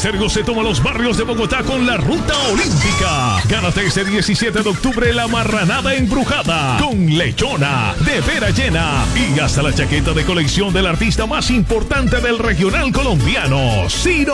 Estéreo se toma los barrios de Bogotá con la Ruta Olímpica. Gánate este 17 de octubre la marranada embrujada con lechona, de vera llena y hasta la chaqueta de colección del artista más importante del regional colombiano, Ciro